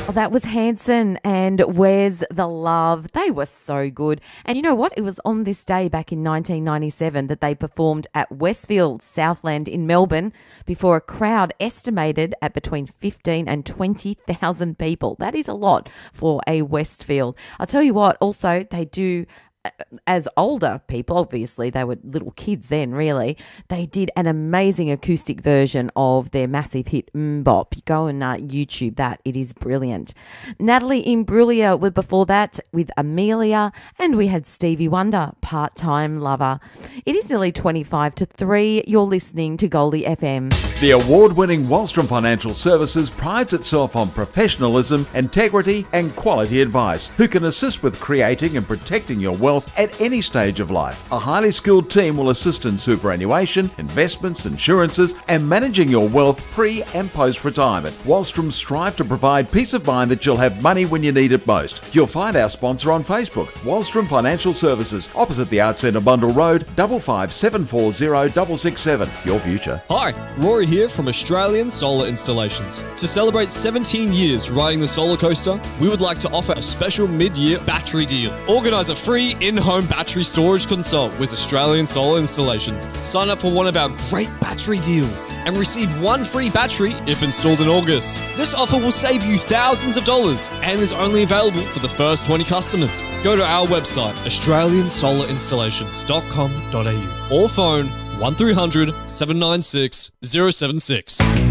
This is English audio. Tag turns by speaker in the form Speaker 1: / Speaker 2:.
Speaker 1: Well, that was Hanson and Where's the Love? They were so good. And you know what? It was on this day back in 1997 that they performed at Westfield Southland in Melbourne before a crowd estimated at between 15 and 20,000 people. That is a lot for a Westfield. I'll tell you what, also they do, as older people, obviously they were little kids then really, they did an amazing acoustic version of their massive hit Mbop. Go and YouTube that. It is brilliant. Natalie Imbruglia was before that with Amelia, and we had Stevie Wonder, Part-Time Lover. It is nearly 25 to 3. You're listening to Goldie FM.
Speaker 2: The award-winning Wallstrom Financial Services prides itself on professionalism, integrity and quality advice, who can assist with creating and protecting your wealth at any stage of life. A highly skilled team will assist in superannuation, investments, insurances and managing your wealth pre and post-retirement. Wallstrom strive to provide peace of mind that you'll have money when you need it most. You'll find our sponsor on Facebook, Wallstrom Financial Services, opposite the Arts Centre Bundle Road, 55740667. Your future.
Speaker 3: Hi, Rory here from Australian Solar Installations. To celebrate 17 years riding the solar coaster, we would like to offer a special mid-year battery deal. Organise a free in-home battery storage consult with Australian Solar Installations. Sign up for one of our great battery deals and receive one free battery if installed in August. This offer will save you thousands of dollars and is only available for the first 20 customers. Go to our website, australiansolerinstallations.com.au or phone 1300 796 076.